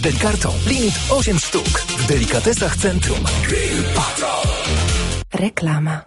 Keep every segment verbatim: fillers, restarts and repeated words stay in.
z Delikartą. Limit osiem sztuk. W Delikatesach Centrum. Grill Patrol. Reklama.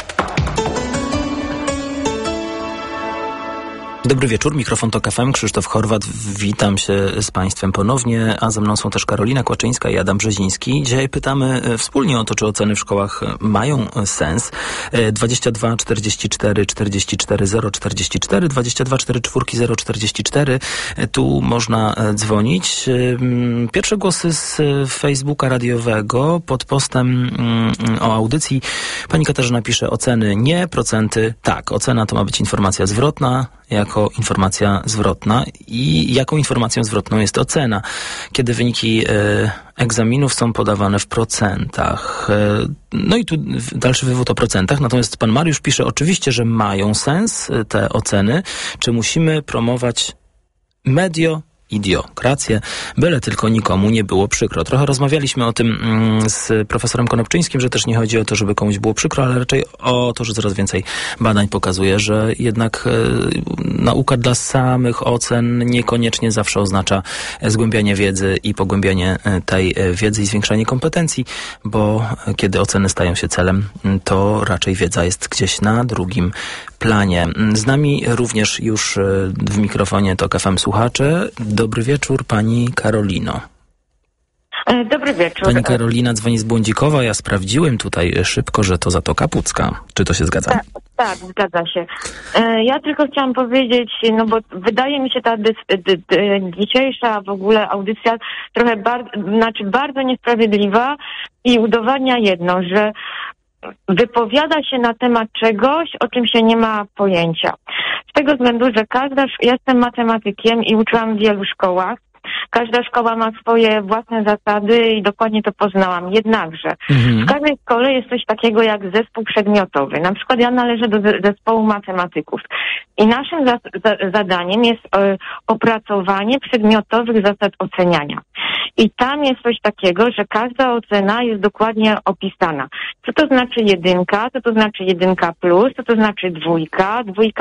Dobry wieczór, mikrofon Tok F M, Krzysztof Horwat, witam się z Państwem ponownie, a ze mną są też Karolina Kłaczyńska i Adam Brzeziński. Dzisiaj pytamy wspólnie o to, czy oceny w szkołach mają sens. dwadzieścia dwa czterdzieści cztery czterdzieści cztery zero czterdzieści cztery, dwadzieścia dwa czterdzieści cztery zero czterdzieści cztery, tu można dzwonić. Pierwsze głosy z Facebooka radiowego pod postem o audycji. Pani Katarzyna pisze: oceny nie, procenty tak. Ocena to ma być informacja zwrotna, jako informacja zwrotna. I jaką informacją zwrotną jest ocena? Kiedy wyniki e, egzaminów są podawane w procentach. E, no i tu dalszy wywód o procentach. Natomiast pan Mariusz pisze: oczywiście, że mają sens te oceny. Czy musimy promować medio idiokrację, byle tylko nikomu nie było przykro. Trochę rozmawialiśmy o tym mm, z profesorem Konopczyńskim, że też nie chodzi o to, żeby komuś było przykro, ale raczej o to, że coraz więcej badań pokazuje, że jednak e, nauka dla samych ocen niekoniecznie zawsze oznacza zgłębianie wiedzy i pogłębianie tej wiedzy i zwiększanie kompetencji, bo kiedy oceny stają się celem, to raczej wiedza jest gdzieś na drugim planie. Z nami również już w mikrofonie Tok F M słuchacze. Dobry wieczór, pani Karolino. Dobry wieczór. Pani Karolina dzwoni z Błądzikowa. Ja sprawdziłem tutaj szybko, że to Zatoka Pucka. Czy to się zgadza? Tak, tak, zgadza się. Ja tylko chciałam powiedzieć, no bo wydaje mi się ta dys- d- d- dzisiejsza w ogóle audycja trochę bar- znaczy bardzo niesprawiedliwa i udowadnia jedno, że wypowiada się na temat czegoś, o czym się nie ma pojęcia. Z tego względu, że każda, ja jestem matematykiem i uczyłam w wielu szkołach. Każda szkoła ma swoje własne zasady i dokładnie to poznałam. Jednakże mhm. w każdej szkole jest coś takiego jak zespół przedmiotowy. Na przykład ja należę do zespołu matematyków. I naszym za, za, zadaniem jest e, opracowanie przedmiotowych zasad oceniania. I tam jest coś takiego, że każda ocena jest dokładnie opisana. Co to znaczy jedynka, co to znaczy jedynka plus, co to znaczy dwójka, dwójka